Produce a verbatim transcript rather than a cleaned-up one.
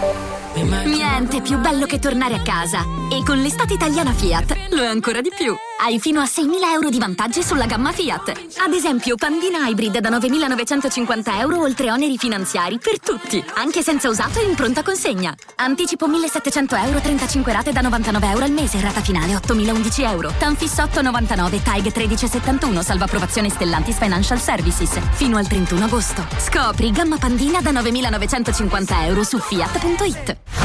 Niente più bello che tornare a casa. E con l'estate italiana Fiat lo è ancora di più. Hai fino a seimila euro di vantaggi sulla gamma Fiat. Ad esempio, Pandina Hybrid da novemilanovecentocinquanta euro oltre oneri finanziari per tutti, anche senza usato e in pronta consegna. Anticipo millesettecento euro, trentacinque rate da novantanove euro al mese, rata finale ottomilaundici euro. Tanfis otto novantanove, T A I G tredici settantuno, salva approvazione Stellantis Financial Services. Fino al trentuno agosto. Scopri gamma Pandina da novemilanovecentocinquanta euro su fiat punto it.